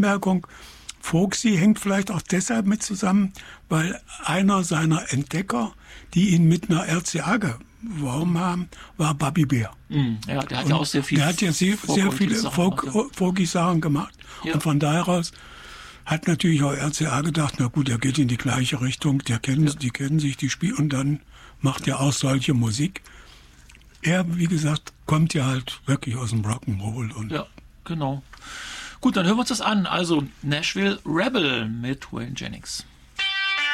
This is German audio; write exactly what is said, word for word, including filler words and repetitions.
Bemerkung, Folksy hängt vielleicht auch deshalb mit zusammen, weil einer seiner Entdecker, die ihn mit einer R C A geworben haben, war Bobby Bear. Mm, ja, der hat und ja auch sehr viel Der hat ja sehr, sehr viele Folk, ja. folky Sachen gemacht. Ja. Und von daher aus hat natürlich auch R C A gedacht, na gut, er geht in die gleiche Richtung, der kennen, ja. die kennen sich, die spielen, und dann macht er auch solche Musik. Er, wie gesagt, kommt ja halt wirklich aus dem Rock'n'Roll. Und ja, genau. Gut, dann hören wir uns das an. Also Nashville Rebel mit Waylon Jennings.